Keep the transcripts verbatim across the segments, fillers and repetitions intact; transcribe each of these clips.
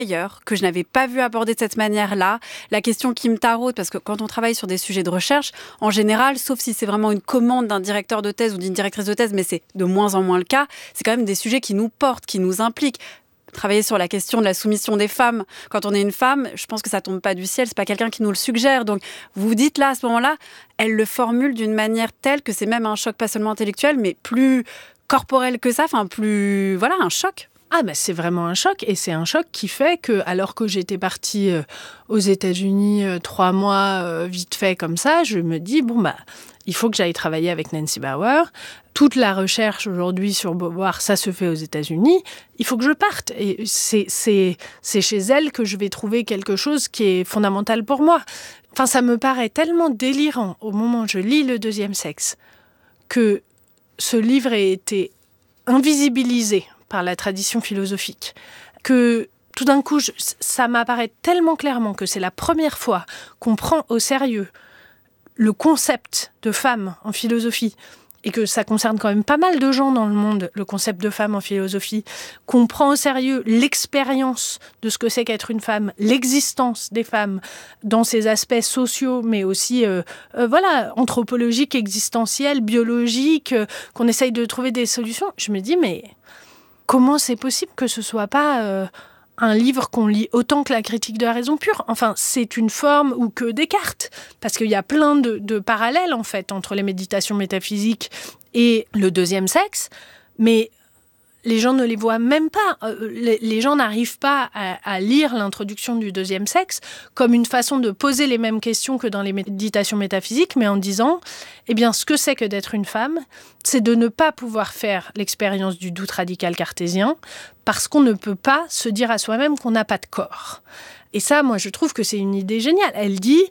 ailleurs, que je n'avais pas vu aborder de cette manière-là. La question qui me taraude, parce que quand on travaille sur des sujets de recherche, en général, sauf si c'est vraiment une commande d'un directeur de thèse ou d'une directrice de thèse, mais c'est de moins en moins le cas, c'est quand même des sujets qui nous portent, qui nous impliquent. Travailler sur la question de la soumission des femmes. Quand on est une femme, je pense que ça tombe pas du ciel, c'est pas quelqu'un qui nous le suggère. Donc, vous vous dites là, à ce moment-là, elle le formule d'une manière telle que c'est même un choc pas seulement intellectuel, mais plus corporel que ça, enfin plus... Voilà, un choc. Ah ben c'est vraiment un choc, et c'est un choc qui fait que, alors que j'étais partie euh, aux États-Unis euh, trois mois euh, vite fait comme ça, je me dis bon bah il faut que j'aille travailler avec Nancy Bauer. Toute la recherche aujourd'hui sur Beauvoir, ça se fait aux États-Unis. Il faut que je parte, et c'est c'est c'est chez elle que je vais trouver quelque chose qui est fondamental pour moi. Enfin, ça me paraît tellement délirant au moment où je lis Le Deuxième Sexe que ce livre ait été invisibilisé par la tradition philosophique, que tout d'un coup, je, ça m'apparaît tellement clairement que c'est la première fois qu'on prend au sérieux le concept de femme en philosophie, et que ça concerne quand même pas mal de gens dans le monde, le concept de femme en philosophie, qu'on prend au sérieux l'expérience de ce que c'est qu'être une femme, l'existence des femmes dans ses aspects sociaux, mais aussi euh, euh, voilà, anthropologiques, existentiels, biologiques, euh, qu'on essaye de trouver des solutions. Je me dis, mais... comment c'est possible que ce soit pas euh, un livre qu'on lit autant que la critique de la raison pure ? Enfin, c'est une forme, ou que Descartes, parce qu'il y a plein de, de parallèles, en fait, entre les méditations métaphysiques et le deuxième sexe, mais les gens ne les voient même pas. Euh, les, les gens n'arrivent pas à, à lire l'introduction du deuxième sexe comme une façon de poser les mêmes questions que dans les méditations métaphysiques, mais en disant, eh bien, ce que c'est que d'être une femme, c'est de ne pas pouvoir faire l'expérience du doute radical cartésien, parce qu'on ne peut pas se dire à soi-même qu'on n'a pas de corps. Et ça, moi, je trouve que c'est une idée géniale. Elle dit,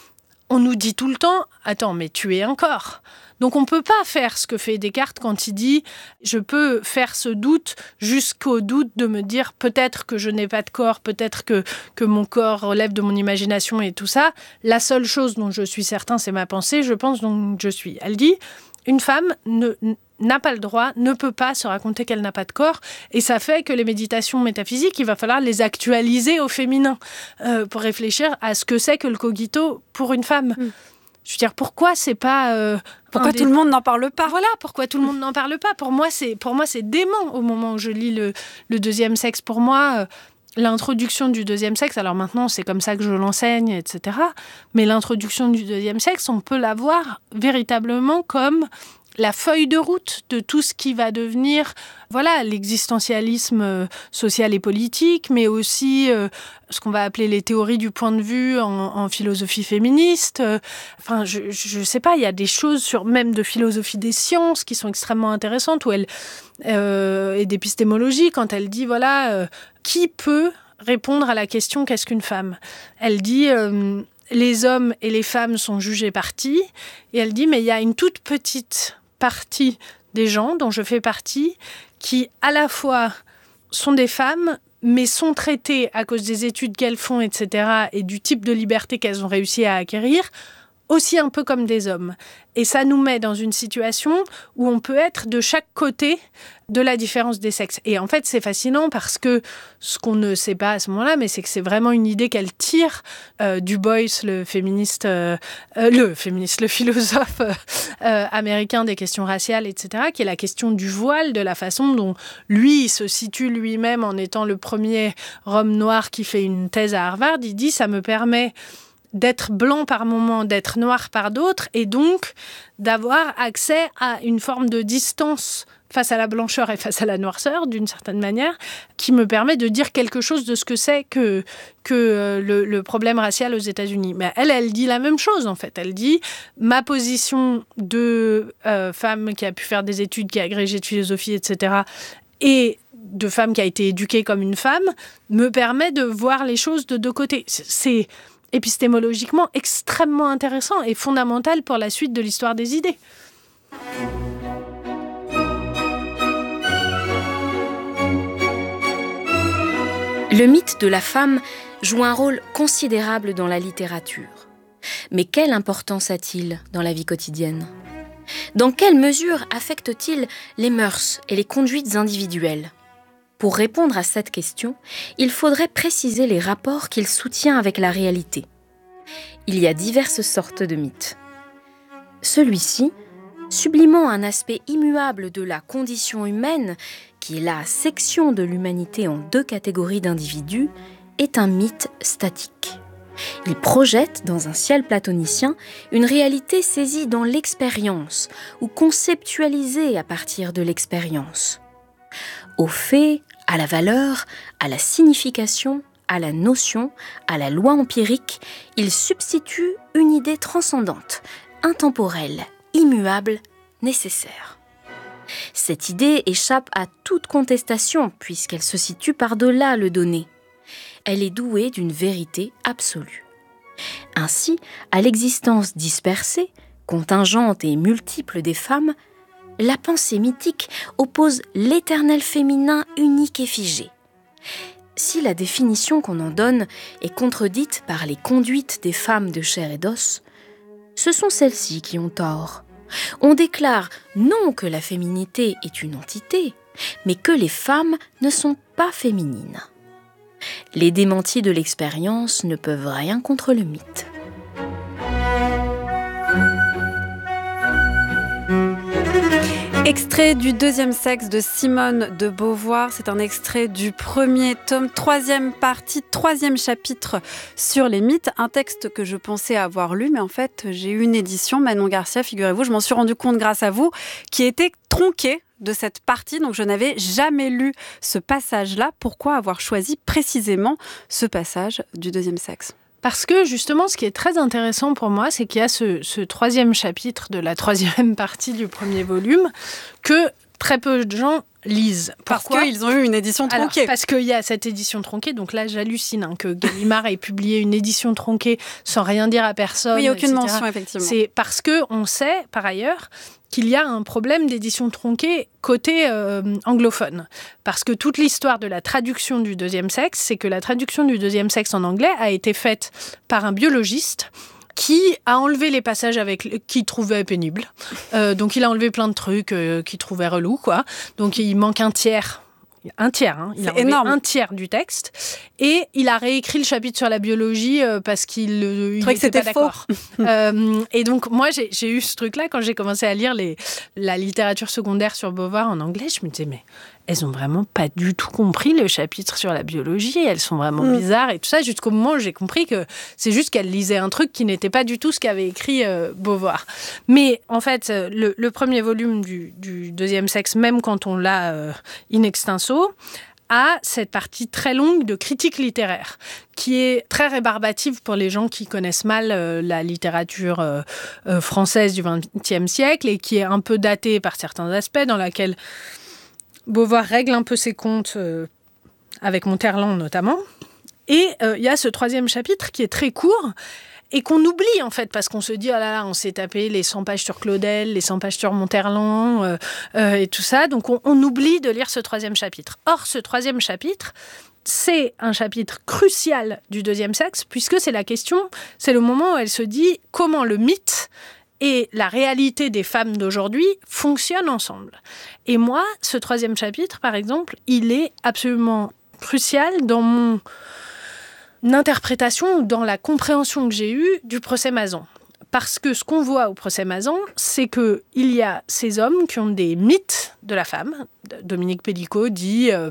on nous dit tout le temps, attends, mais tu es un corps. Donc on ne peut pas faire ce que fait Descartes quand il dit « je peux faire ce doute jusqu'au doute de me dire peut-être que je n'ai pas de corps, peut-être que, que mon corps relève de mon imagination et tout ça. La seule chose dont je suis certain, c'est ma pensée, je pense donc je suis. » Elle dit « une femme ne, n'a pas le droit, ne peut pas se raconter qu'elle n'a pas de corps. » Et ça fait que les méditations métaphysiques, il va falloir les actualiser au féminin euh, pour réfléchir à ce que c'est que le cogito pour une femme. Mm. Je veux dire, pourquoi c'est pas... Euh, pourquoi des... tout le monde n'en parle pas ? Voilà, pourquoi tout le monde n'en parle pas ? Pour moi, c'est, pour moi, c'est dément au moment où je lis le, le deuxième sexe. Pour moi, euh, l'introduction du deuxième sexe, alors maintenant, c'est comme ça que je l'enseigne, et cetera. Mais l'introduction du deuxième sexe, on peut la voir véritablement comme la feuille de route de tout ce qui va devenir, voilà, l'existentialisme euh, social et politique, mais aussi euh, ce qu'on va appeler les théories du point de vue en, en philosophie féministe. Euh, enfin, je, je sais pas, il y a des choses sur même de philosophie des sciences qui sont extrêmement intéressantes, où elle euh, et d'épistémologie, quand elle dit, voilà, euh, qui peut répondre à la question qu'est-ce qu'une femme ? Elle dit euh, les hommes et les femmes sont jugés partis, et elle dit mais il y a une toute petite partie des gens dont je fais partie qui à la fois sont des femmes mais sont traitées à cause des études qu'elles font, et cetera, et du type de liberté qu'elles ont réussi à acquérir, aussi un peu comme des hommes. Et ça nous met dans une situation où on peut être de chaque côté de la différence des sexes. Et en fait, c'est fascinant parce que ce qu'on ne sait pas à ce moment-là, mais c'est que c'est vraiment une idée qu'elle tire euh, du Boyce, le féministe, euh, euh, le féministe, le philosophe euh, américain des questions raciales, et cetera, qui est la question du voile, de la façon dont lui il se situe lui-même en étant le premier homme noir qui fait une thèse à Harvard. Il dit « ça me permet d'être blanc par moments, d'être noir par d'autres, et donc d'avoir accès à une forme de distance face à la blancheur et face à la noirceur, d'une certaine manière, qui me permet de dire quelque chose de ce que c'est que, que le, le problème racial aux États-Unis. Mais elle, elle dit la même chose, en fait. Elle dit « ma position de euh, femme qui a pu faire des études, qui a agrégé de philosophie, et cetera, et de femme qui a été éduquée comme une femme, me permet de voir les choses de deux côtés. » C'est épistémologiquement extrêmement intéressant et fondamental pour la suite de l'histoire des idées. Le mythe de la femme joue un rôle considérable dans la littérature. Mais quelle importance a-t-il dans la vie quotidienne ? Dans quelle mesure affecte-t-il les mœurs et les conduites individuelles ? Pour répondre à cette question, il faudrait préciser les rapports qu'il soutient avec la réalité. Il y a diverses sortes de mythes. Celui-ci, sublimant un aspect immuable de la condition humaine, qui est la section de l'humanité en deux catégories d'individus, est un mythe statique. Il projette, dans un ciel platonicien, une réalité saisie dans l'expérience ou conceptualisée à partir de l'expérience. Au fait, à la valeur, à la signification, à la notion, à la loi empirique, il substitue une idée transcendante, intemporelle, immuable, nécessaire. Cette idée échappe à toute contestation puisqu'elle se situe par-delà le donné. Elle est douée d'une vérité absolue. Ainsi, à l'existence dispersée, contingente et multiple des femmes, la pensée mythique oppose l'éternel féminin unique et figé. Si la définition qu'on en donne est contredite par les conduites des femmes de chair et d'os, ce sont celles-ci qui ont tort. On déclare non que la féminité est une entité, mais que les femmes ne sont pas féminines. Les démentis de l'expérience ne peuvent rien contre le mythe. Extrait du deuxième sexe de Simone de Beauvoir. C'est un extrait du premier tome, troisième partie, troisième chapitre sur les mythes. Un texte que je pensais avoir lu, mais en fait, j'ai eu une édition, Manon Garcia, figurez-vous, je m'en suis rendu compte grâce à vous, qui était tronquée de cette partie. Donc, je n'avais jamais lu ce passage-là. Pourquoi avoir choisi précisément ce passage du deuxième sexe ? Parce que justement, ce qui est très intéressant pour moi, c'est qu'il y a ce, ce troisième chapitre de la troisième partie du premier volume que très peu de gens lisent. Pourquoi ? Parce qu'ils ont eu une édition tronquée. Alors, parce qu'il y a cette édition tronquée. Donc là, j'hallucine hein, que Gallimard ait publié une édition tronquée sans rien dire à personne. Oui, il n'y a aucune et cetera. mention, effectivement. C'est parce qu'on sait, par ailleurs, qu'il y a un problème d'édition tronquée côté euh, anglophone. Parce que toute l'histoire de la traduction du deuxième sexe, c'est que la traduction du deuxième sexe en anglais a été faite par un biologiste qui a enlevé les passages avec qu'il trouvait pénibles. Euh, donc, il a enlevé plein de trucs euh, qu'il trouvait relous, quoi. Donc, il manque un tiers. Un tiers, hein. Il a enlevé énorme. un tiers du texte. Et il a réécrit le chapitre sur la biologie euh, parce qu'il euh, il était pas d'accord. euh, et donc, moi, j'ai, j'ai eu ce truc-là quand j'ai commencé à lire les, la littérature secondaire sur Beauvoir en anglais. Je me disais, mais elles ont vraiment pas du tout compris le chapitre sur la biologie. Elles sont vraiment mmh. bizarres et tout ça, jusqu'au moment où j'ai compris que c'est juste qu'elles lisaient un truc qui n'était pas du tout ce qu'avait écrit euh, Beauvoir. Mais en fait, le, le premier volume du, du deuxième sexe, même quand on l'a euh, in extenso, a cette partie très longue de critique littéraire, qui est très rébarbative pour les gens qui connaissent mal euh, la littérature euh, euh, française du vingtième siècle et qui est un peu datée par certains aspects, dans laquelle Beauvoir règle un peu ses comptes euh, avec Monterland notamment. Et il euh, y a ce troisième chapitre qui est très court et qu'on oublie en fait parce qu'on se dit « oh là là, on s'est tapé les cent pages sur Claudel, les cent pages sur Monterland euh, euh, et tout ça ». Donc on, on oublie de lire ce troisième chapitre. Or, ce troisième chapitre, c'est un chapitre crucial du deuxième sexe puisque c'est la question, c'est le moment où elle se dit comment le mythe et la réalité des femmes d'aujourd'hui fonctionnent ensemble. Et moi, ce troisième chapitre, par exemple, il est absolument crucial dans mon interprétation ou dans la compréhension que j'ai eue du procès Mazan. Parce que ce qu'on voit au procès Mazan, c'est qu'il y a ces hommes qui ont des mythes de la femme. Dominique Pellicot dit... Euh,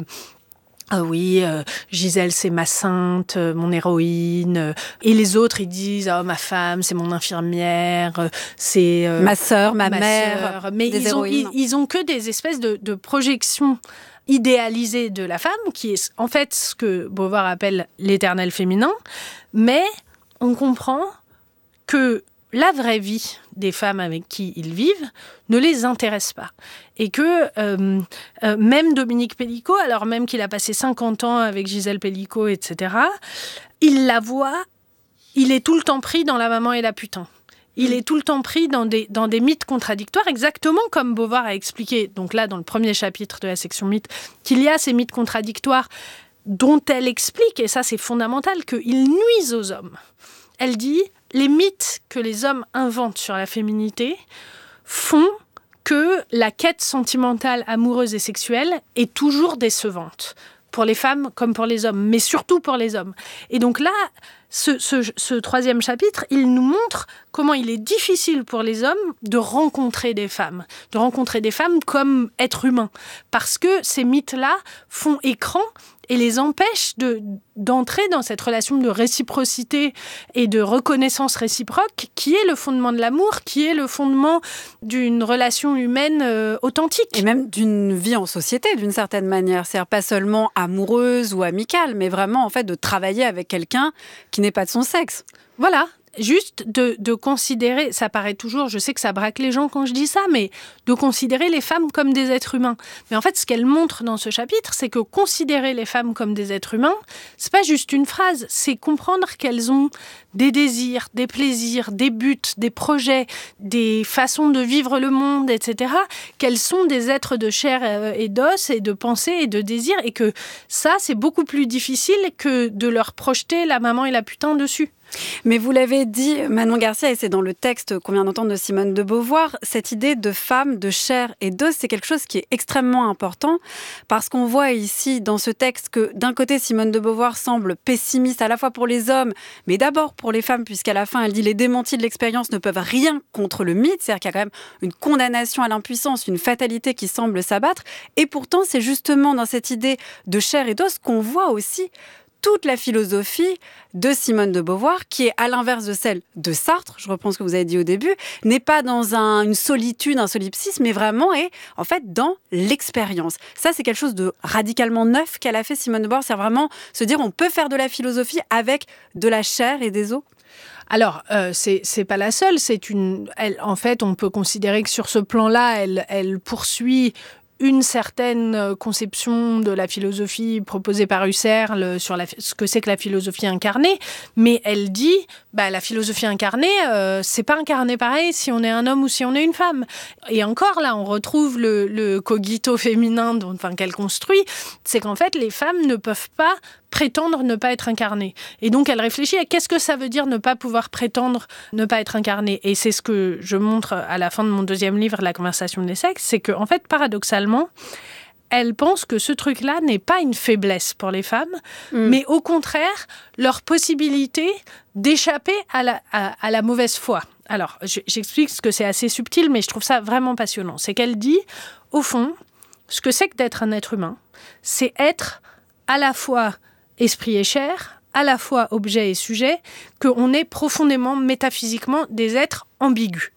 Ah oui, euh, Gisèle, c'est ma sainte, euh, mon héroïne. Euh, et les autres, ils disent, oh, ma femme, c'est mon infirmière, euh, c'est... Euh, ma sœur, ma, ma mère. Sœur. Mais ils ont, ils, ils ont que des espèces de, de projections idéalisées de la femme, qui est en fait ce que Beauvoir appelle l'éternel féminin. Mais on comprend que la vraie vie des femmes avec qui ils vivent ne les intéresse pas. Et que euh, euh, même Dominique Pellicot, alors même qu'il a passé cinquante ans avec Gisèle Pellicot, et cetera, il la voit, il est tout le temps pris dans la maman et la putain. Il est tout le temps pris dans des, dans des mythes contradictoires, exactement comme Beauvoir a expliqué, donc là, dans le premier chapitre de la section mythes, qu'il y a ces mythes contradictoires dont elle explique, et ça c'est fondamental, qu'ils nuisent aux hommes. Elle dit, les mythes que les hommes inventent sur la féminité font que la quête sentimentale, amoureuse et sexuelle est toujours décevante, pour les femmes comme pour les hommes, mais surtout pour les hommes. Et donc là, ce, ce, ce troisième chapitre, il nous montre comment il est difficile pour les hommes de rencontrer des femmes, de rencontrer des femmes comme êtres humains, parce que ces mythes-là font écran et les empêchent de, d'entrer dans cette relation de réciprocité et de reconnaissance réciproque qui est le fondement de l'amour, qui est le fondement d'une relation humaine euh, authentique. Et même d'une vie en société, d'une certaine manière. C'est-à-dire pas seulement amoureuse ou amicale, mais vraiment en fait de travailler avec quelqu'un qui n'est pas de son sexe. Voilà. Juste de, de considérer, ça paraît toujours, je sais que ça braque les gens quand je dis ça, mais de considérer les femmes comme des êtres humains. Mais en fait, ce qu'elle montre dans ce chapitre, c'est que considérer les femmes comme des êtres humains, c'est pas juste une phrase, c'est comprendre qu'elles ont des désirs, des plaisirs, des buts, des projets, des façons de vivre le monde, et cetera, qu'elles sont des êtres de chair et d'os et de pensée et de désir, et que ça, c'est beaucoup plus difficile que de leur projeter la maman et la putain dessus. Mais vous l'avez dit, Manon Garcia, et c'est dans le texte qu'on vient d'entendre de Simone de Beauvoir, cette idée de femme, de chair et d'os, c'est quelque chose qui est extrêmement important parce qu'on voit ici dans ce texte que d'un côté, Simone de Beauvoir semble pessimiste à la fois pour les hommes, mais d'abord pour les femmes, puisqu'à la fin, elle dit « les démentis de l'expérience ne peuvent rien contre le mythe », c'est-à-dire qu'il y a quand même une condamnation à l'impuissance, une fatalité qui semble s'abattre. Et pourtant, c'est justement dans cette idée de chair et d'os qu'on voit aussi toute la philosophie de Simone de Beauvoir, qui est à l'inverse de celle de Sartre, je reprends ce que vous avez dit au début, n'est pas dans un, une solitude, un solipsisme, mais vraiment est en fait dans l'expérience. Ça, c'est quelque chose de radicalement neuf qu'elle a fait, Simone de Beauvoir, c'est vraiment se dire on peut faire de la philosophie avec de la chair et des os. Alors, euh, c'est, c'est pas la seule, c'est une... Elle, en fait, on peut considérer que sur ce plan-là, elle, elle poursuit une certaine conception de la philosophie proposée par Husserl sur la, ce que c'est que la philosophie incarnée, mais elle dit, bah, la philosophie incarnée, euh, c'est pas incarné pareil si on est un homme ou si on est une femme. Et encore là, on retrouve le, le cogito féminin dont, enfin, qu'elle construit, c'est qu'en fait, les femmes ne peuvent pas prétendre ne pas être incarné. Et donc, elle réfléchit à qu'est-ce que ça veut dire ne pas pouvoir prétendre ne pas être incarné. Et c'est ce que je montre à la fin de mon deuxième livre, La conversation des sexes, c'est qu'en en fait, paradoxalement, elle pense que ce truc-là n'est pas une faiblesse pour les femmes, mmh. mais au contraire, leur possibilité d'échapper à la, à, à la mauvaise foi. Alors, j'explique ce que c'est assez subtil, mais je trouve ça vraiment passionnant. C'est qu'elle dit, au fond, ce que c'est que d'être un être humain, c'est être à la fois esprit et chair, à la fois objet et sujet, qu'on est profondément, métaphysiquement, des êtres ambigus.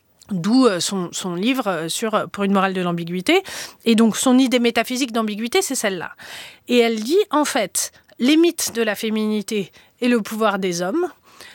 D'où son, son livre sur Pour une morale de l'ambiguïté. Et donc, son idée métaphysique d'ambiguïté, c'est celle-là. Et elle dit, en fait, les mythes de la féminité et le pouvoir des hommes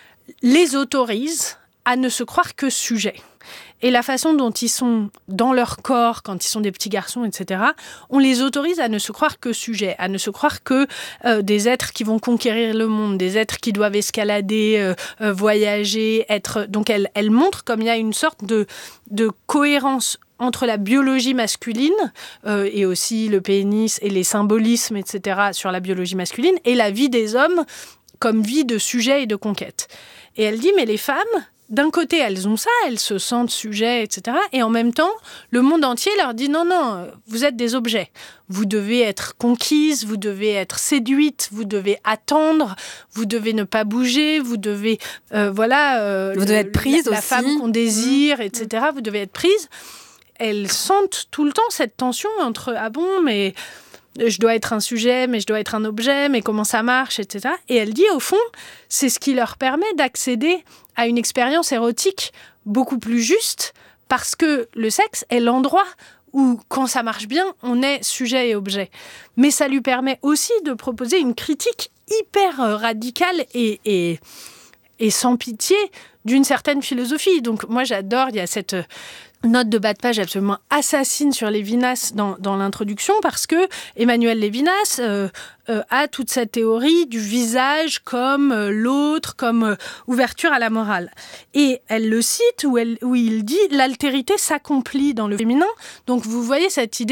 les autorisent à ne se croire que sujets. Et la façon dont ils sont dans leur corps, quand ils sont des petits garçons, et cetera, on les autorise à ne se croire que sujets, à ne se croire que euh, des êtres qui vont conquérir le monde, des êtres qui doivent escalader, euh, euh, voyager, être... Donc, elle, elle montre comme il y a une sorte de, de cohérence entre la biologie masculine euh, et aussi le pénis et les symbolismes, et cetera, sur la biologie masculine, et la vie des hommes comme vie de sujet et de conquête. Et elle dit, mais les femmes... D'un côté, elles ont ça, elles se sentent sujets, et cetera. Et en même temps, le monde entier leur dit non, non, vous êtes des objets. Vous devez être conquises, vous devez être séduites, vous devez attendre, vous devez ne pas bouger, vous devez, euh, voilà... Euh, vous devez être prise la, aussi. La femme qu'on désire, et cetera. Vous devez être prise. Elles sentent tout le temps cette tension entre « ah bon, mais... » je dois être un sujet, mais je dois être un objet, mais comment ça marche, et cetera. Et elle dit, au fond, c'est ce qui leur permet d'accéder à une expérience érotique beaucoup plus juste, parce que le sexe est l'endroit où, quand ça marche bien, on est sujet et objet. Mais ça lui permet aussi de proposer une critique hyper radicale et, et, et sans pitié d'une certaine philosophie. Donc moi, j'adore, il y a cette... note de bas de page absolument assassine sur Lévinas dans, dans l'introduction parce que Emmanuel Lévinas euh, euh, a toute cette théorie du visage comme euh, l'autre, comme euh, ouverture à la morale. Et elle le cite où, elle, où il dit « l'altérité s'accomplit dans le féminin ». Donc vous voyez cette idée,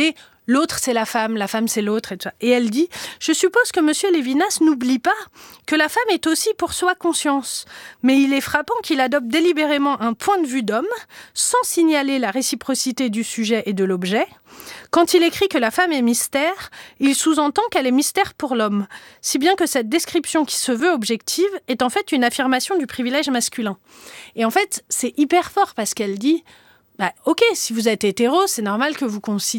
l'autre c'est la femme, la femme c'est l'autre. Et, tout ça. Et elle dit, je suppose que monsieur Lévinas n'oublie pas que la femme est aussi pour soi conscience. Mais il est frappant qu'il adopte délibérément un point de vue d'homme, sans signaler la réciprocité du sujet et de l'objet. Quand il écrit que la femme est mystère, il sous-entend qu'elle est mystère pour l'homme. Si bien que cette description qui se veut objective est en fait une affirmation du privilège masculin. Et en fait, c'est hyper fort parce qu'elle dit, bah, ok, si vous êtes hétéro, c'est normal que vous considériez